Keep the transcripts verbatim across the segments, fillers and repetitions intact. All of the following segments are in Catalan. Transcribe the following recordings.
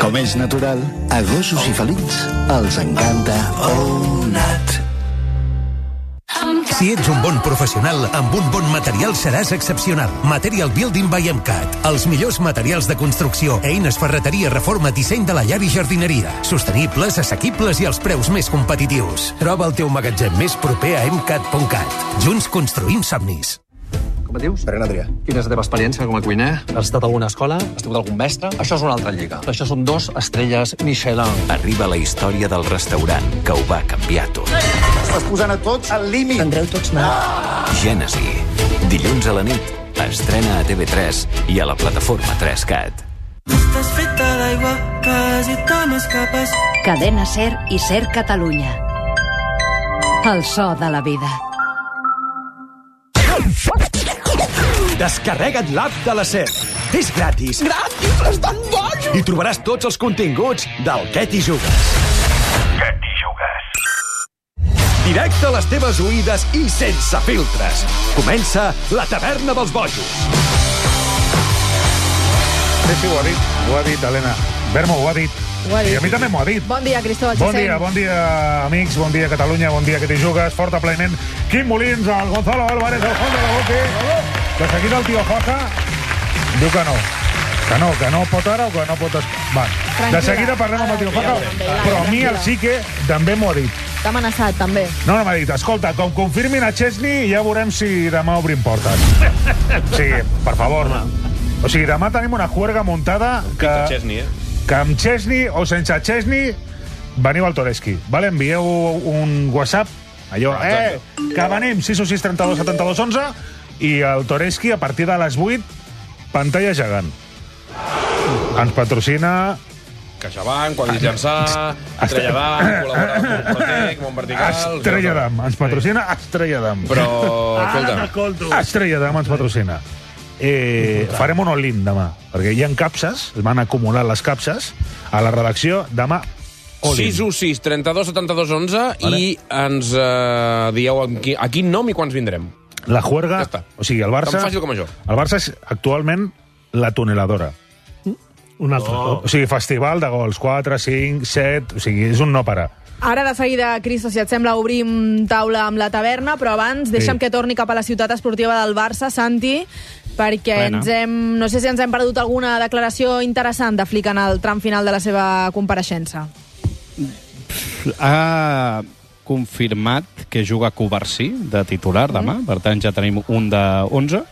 Com és natural, a gossos i felins els encanta Onat. Si ets un bon professional, amb un bon material seràs excepcional. Material Building by MCAT. Els millors materials de construcció, eines, ferreteria, reforma, disseny de la llar i jardineria. Sostenibles, assequibles i als preus més competitius. Troba el teu magatzem més proper a emcat punt cat. Junts construïm somnis. Com et dius? Ferran Adrià. Quina és la teva experiència com a cuiner? Has estat a alguna escola? Has tingut algun mestre? Això és una altra lliga. Això són dos estrelles Michelin. Arriba la història del restaurant que ho va canviar tot. Estàs posant a tots al límit. Tindreu tots mal. Gènesi. Dilluns a la nit. Estrena a T V tres i a la plataforma tres cat. Estàs feta d'aigua, quasi te m'escapes. Cadena SER i SER Catalunya. El so de la vida. Descarrega't l'app de la SER. És gratis. Gratis, estan bons! I trobaràs tots els continguts del Què t'hi jugues. Què t'hi jugues? Directe a les teves oïdes i sense filtres. Comença la taverna dels bojos. Sí, sí, ho ha dit. Ho ha dit, Helena. Bermo, ho ha dit. Ho ha dit. I a mi també m'ho ha dit. Bon dia, Cristóbal Bon Chesén. dia, bon dia, amics, bon dia, Catalunya, bon dia, que t'hi jugues. Fort aplaiment. Quim Molins, el Gonzalo Álvarez, el Juan de la Boque. De seguida el tio Joja diu que no. Que no, que no pot ara o que no pot... Es... Va. De seguida parlem amb el tio Joja, però a mi el Sique també m'ho ha dit. T'ha amenaçat, també. No, no m'ha dit, escolta, com confirmin a Chesney, ja veurem si demà obrim portes. Sí, per favor. O sigui, demà tenim una juerga muntada que... Chesney, eh? que amb Chesney o sense Chesney veniu al Toreski. Vale? Envieu un WhatsApp, allò, eh, que venim, sis o sis trenta-dos setanta-dos onze, i el Toreski a partir de les vuit, pantalla gegant. Ens patrocina... CaixaBank, Quadris Llançà, Estrella d'Am, col·labora amb Protec, Mont Vertical... Estrella d'Am, ens patrocina Estrella d'Am. Però, escolta... Estrella d'Am ens patrocina. Eh, farem un all-in demà, perquè hi ha capses, es van acumular les capses a la redacció, demà all-in. sis u sis trenta-dos setanta-dos onze vale. I ens uh, dieu a, qui, a quin nom i quants vindrem. La juerga, ja o sigui, el Barça... Tan fàcil com això. El Barça és actualment la tuneladora. Un altre oh. cop. O sigui, festival de gols, quatre, cinc, set... O sigui, és un no parar. Ara, de seguida, Cristo, si et sembla, obrim taula amb la taverna, però abans deixa'm sí. que torni cap a la ciutat esportiva del Barça, Santi, perquè Plena. ens hem, no sé si ens hem perdut alguna declaració interessant de Flick en el tram final de la seva compareixença. Ha confirmat que juga Covarsí de titular demà, mm. per tant ja tenim un de onze.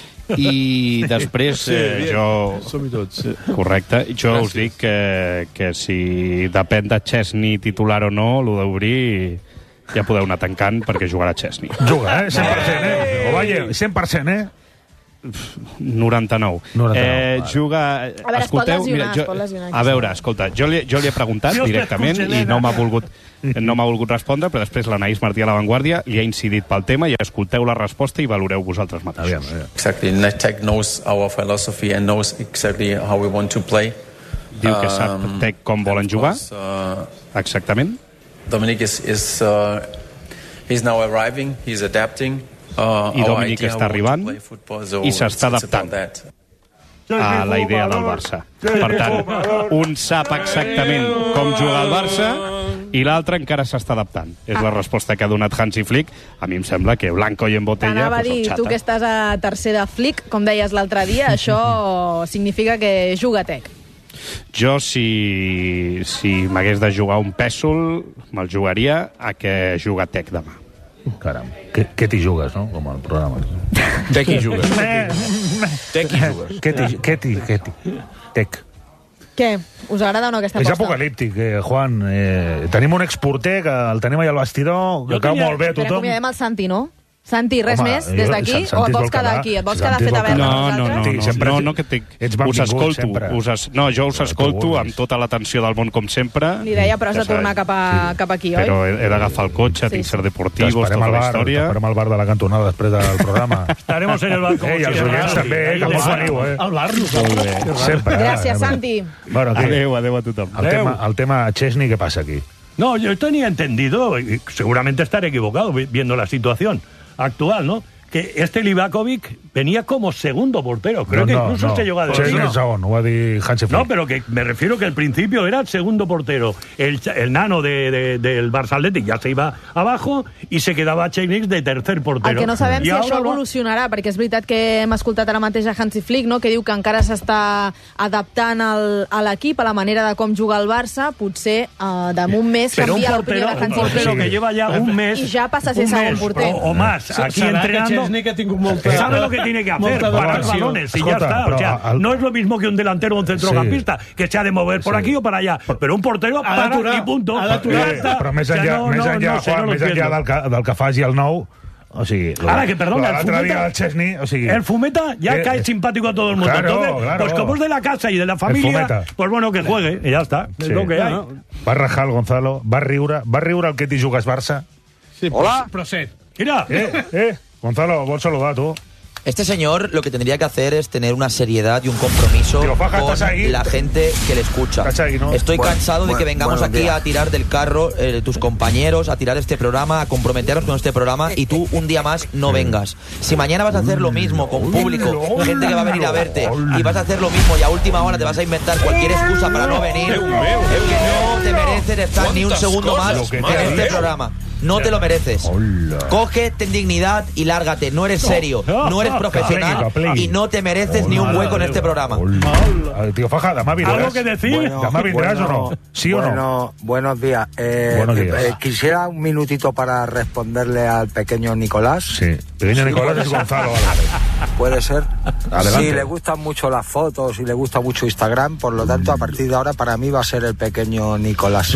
I després sí, eh, jo... Som-hi tots. Correcte. Jo Gràcies. us dic que, que si depèn de Chesney titular o no, el d'obrir ja podeu anar tancant perquè jugarà Chesney. Juga, eh? cent per cent, eh? O vaja, cent per cent, eh? noranta-nou. noranta-nou Eh, vale. juga... A veure, Escolteu, es pot lesionar, mira, jo, es pot lesionar. a veure, escolta, jo li, jo li he preguntat Si directament i no m'ha volgut, no m'ha volgut respondre, però després l'Anaïs Martí a La Vanguardia li ha incidit pel tema i escolteu la resposta i valoreu vosaltres mateixos. Aviam, aviam. Exactly. NetTech knows our philosophy and knows exactly how we want to play. Diu que sap Um, Tec com volen jugar. course, uh, Exactament. Dominic is, is uh, he's now arriving, he's adapting. Uh, I our Dominic idea està how we want to arribant play football, so i s'està it's- it's adaptant about that. a la idea del Barça. Per tant, un sap exactament com jugar al Barça i l'altre encara s'està adaptant. És la resposta que ha donat Hansi Flick. A mi em sembla que blanco i en botella T'anava a pues, dir, el tu xata. que estàs a tercer de Flick, com deies l'altre dia, això significa que juga Tec. Jo, si, si m'hagués de jugar un pèsol, me'l jugaria a que juga Tec demà. Caram, què, què t'hi jugues, no? Com al programa. Tec hi jugues. Tec hi jugues. Què t'hi... Què t'hi... Què t'hi... Tec. Què? Us agrada o no aquesta És aposta? apocalíptic, eh, Juan. Eh, tenim un exporter que el tenim allà al vestidor, que cau molt bé a Però tothom. acomiadem el Santi, no? Santi, res Home, més jo- des d'aquí? Santi O et es vols vol quedar quedar. aquí? Et vols Santi quedar es fet vol a veure No, amb no, no, nosaltres? no, sempre- no, no, que tinc, ets us benvingut escolto, sempre. us es, no, jo us Però tu escolto vulguis. amb tota l'atenció del món com sempre. Li deia, però has Ja de tornar sabeu. cap, a, cap aquí, oi? Però he, he d'agafar el cotxe, Sí, tinc sí. ser deportivos, T'esperem tota al la bar, història. t'esperem al bar de la cantonada després del programa. Estaremos en el bar como Ei, els siempre. oients també, eh, que Al molts bar, veniu, eh? Al bar, Molt nosaltres. bé. Sempre. eh? Gràcies, Santi. Bueno, aquí, Adéu, adéu a tothom. el tema, el tema Chesney, ¿qué pasa aquí? No, yo tenía entendido, y seguramente estaré equivocado vi- viendo la situación actual, ¿no? que este Livakovic venía como segundo portero. Creo no, que no, incluso no. se llegó a Sí, decir. sí, el segon, ho va dir Hansi Flick. No, pero que me refiero que al principio era el segundo portero. El, el nano de, de, del Barça Athletic ya se iba abajo y se quedaba Chenix de tercer portero. El que no sabem I si ara això va- evolucionarà, perquè és veritat que hem escoltat ara mateix a Hansi Flick, no? Que diu que encara s'està adaptant al, a l'equip, a la manera de com juga el Barça. Potser uh, damunt mes Pero un canvia l'opinió portero, de un Hansi portero Flick. que lleva ya un mes, I ja passa a ser un segon mes porter. o, o más aquí Serà entrenando. que Chesney que ha tingut molta... Sabe lo que tiene que hacer, molta parar adaptació. balones y ya Escolta, está. O però sea, el- no es lo mismo que un delantero o un centrocampista, Sí. que se ha de mover por Sí. aquí o para allá. Pero un portero Ha para d'aturar, y punto. ha d'aturar. Ya está. Però més O sea, enllà, no, més no, enllà, no sé, Juan, no lo més enllà entiendo. del que, del que faci el nou, o sigui... Ahora que, perdona, el l'altre Fumeta- dia el Chesney, o sigui... El Fumeta ya Eh, cae simpático a todo el mundo. claro, Entonces, claro. pues como es de la casa y de la El familia, Fumeta. pues bueno, que juegue y ya está. Es Sí. lo que hay. No, Va rajar el Gonzalo, va riure, va riure el que t'hi jugues Barça. Sí, Hola. Però set. Mira, Eh, eh, Gonzalo, vols saludar, tu? Este señor lo que tendría que hacer es tener una seriedad y un compromiso Tío, Faja, con ¿estás ahí? la gente que le escucha. ¿Estás ahí, no? Estoy Bueno, cansado de bueno, que vengamos buenos aquí días. a tirar del carro eh, tus compañeros, a tirar este programa, a comprometernos con este programa y tú un día más no vengas. Si mañana vas a hacer lo mismo con público, gente que va a venir a verte y vas a hacer lo mismo y a última hora te vas a inventar cualquier excusa para no venir, es que no te mereces estar ni un segundo más Lo que en te este digo. programa. No te lo mereces. Coge, ten dignidad y lárgate. No eres serio, no eres profesional Aplegui. y no te mereces ni un hueco en este programa. El tío Faja, demà vindràs. ¿Algo que decir? Bueno, demà vindràs bueno, o no? ¿Sí o no? bueno, Buenos días. Eh, Buenos días. eh, quisiera un minutito para responderle al pequeño Nicolás. Sí, pequeño Nicolás puede es ser. Gonzalo Álvarez. Puede ser. Adelante. Sí, le gustan mucho las fotos y le gusta mucho Instagram, por lo tanto, a partir de ahora para mí va a ser el pequeño Nicolás.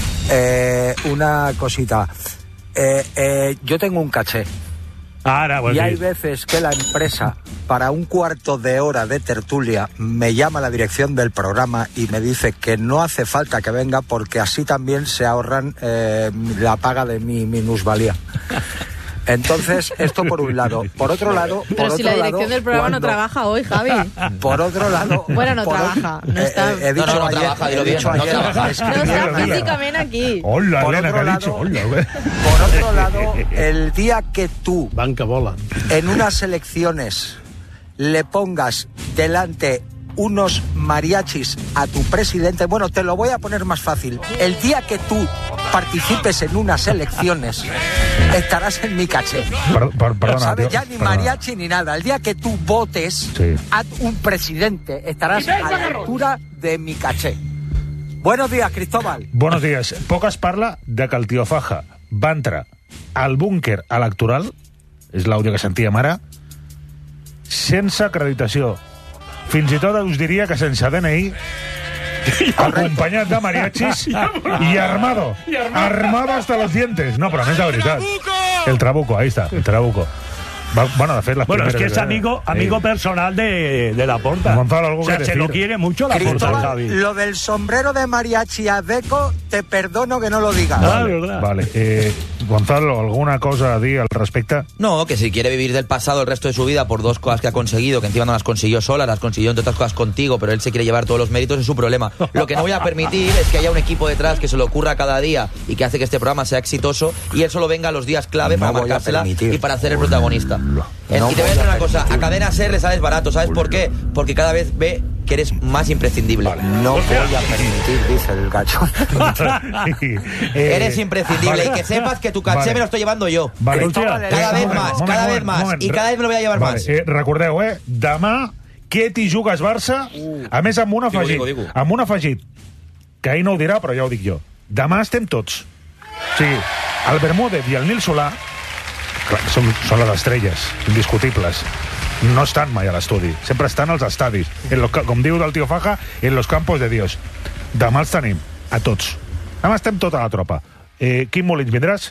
Eh, una cosita. Eh, eh, yo tengo un caché. Ahora, pues Y sí. hay veces que la empresa, para un cuarto de hora de tertulia, me llama a la dirección del programa y me dice que no hace falta que venga porque así también se ahorran eh, la paga de mi minusvalía. Entonces, esto por un lado. Por otro lado... Por Pero si otro la lado, dirección del programa no cuando- trabaja hoy, Javi. Por otro lado... Bueno, no por trabaja, otro- no está- eh, eh, he No, dicho no, no ayer- trabaja, dilo he bien, dicho no ayer- trabaja. No escribí está el día. físicamente aquí. Hola, Por Elena, otro que ha lado- dicho. Hola, güey. Por otro lado, el día que tú, Banca bola. en unas elecciones, le pongas delante unos mariachis a tu presidente, bueno, te lo voy a poner más fácil. El día que tú participes en unas elecciones, estarás en mi caché. Per, per, perdona, ¿Sabes? tío, Ya ni perdona. mariachi ni nada. El día que tú votes Sí. a un presidente, estarás a la altura de mi caché. Buenos días, Cristóbal. Buenos días. Poc es parla de que el tio Faja va entrar al búnquer electoral, és l'àudio que sentíem ara, sense acreditació. Fins i tot us diria que sense D N I, acompanyat de mariachis i armado. Armado hasta los dientes. No, però a més de veritat. El Trabuco, ahí está, el Trabuco. Va, bueno, de fet, las Bueno, es que primeras- es amigo, amigo Eh, personal de, de Laporta. Gonzalo, ¿algo o sea, que se decir? lo quiere mucho Laporta, Cristóbal, Javi. lo del sombrero de mariachi a Deco, te perdono que no lo digas. Ah, verdad. Vale, eh, Gonzalo, ¿alguna cosa a dir al respecte? No, que si quiere vivir del pasado el resto de su vida por dos cosas que ha conseguido, que encima no las consiguió sola, las consiguió entre otras cosas contigo, pero él se quiere llevar todos los méritos, es su problema. Lo que no voy a permitir es que haya un equipo detrás que se le ocurra cada día y que hace que este programa sea exitoso y él solo venga a los días clave No para voy a marcársela permitir. y para ser el protagonista. Eh, No y te voy a voy decir a una cosa, a permitir. Cadena Ser le sales barato, ¿sabes por qué? Porque cada vez ve que eres más imprescindible. No voy a permitir, dice el gacho. Eh, Eres imprescindible vale. y que sepas que tu caché Vale. me lo estoy llevando yo. Vale. Cristóbal, Cada vez Moment, más, moment, cada moment, vez más. moment. I cada vez me lo voy a llevar vale. más. Eh, recordeu, eh? Demà, què t'hi jugues Barça? A més, amb un afegit. digo, digo. Amb un afegit. Que ahir no ho dirà, però ja ho dic jo. Demà estem tots. O sigui, el Bermúdez i el Nil Solà, clar, són, són les estrelles, indiscutibles. No estan mai a l'estudi. Sempre estan als estadis. En lo, com diu del tio Faja, en los campos de Dios. Demà els tenim, a tots. Demà estem tota la tropa. Eh, Quim Molins, vindràs?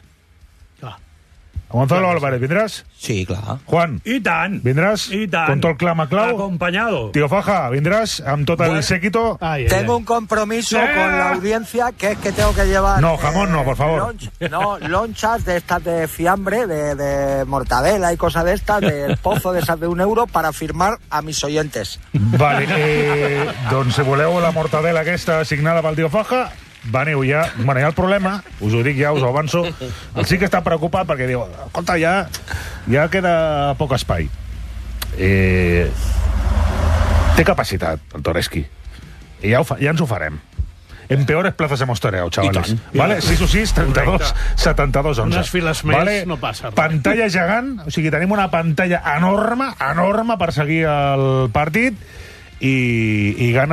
Gonzalo Álvarez, ¿vendrás? Sí, claro. Juan. I tant. ¿Vendrás? I tant. Con todo el clama clau? Acompañado. Tío Faja, ¿vendrás? Amb tot el Bueno. séquito? Ay, ay, Tengo ay. un compromiso Sí. con la audiencia, que es que tengo que llevar... No, jamón no, por favor. lonch- no, lonchas de estas de fiambre, de, de mortadela y cosas de estas, del pozo de esas de un euro, para firmar a mis oyentes. Vale, eh, doncs si voleu la mortadela aquesta signada pel tio Faja, veniu ja... Bueno, hi ha el problema, us ho dic ja, us ho avanço. El sí que està preocupat perquè diu, escolta, ja, ja queda poc espai. Eh, té capacitat, el Toreski. I ja, ho fa, ja ens ho farem. En peores plazas hemos toreado, chavales. Vale? sis o sis, trenta-dos, setanta-dos, onze. Unes files més vale? No passa res. Pantalla gegant, o sigui, tenim una pantalla enorme, enorme per seguir el partit i, i ganes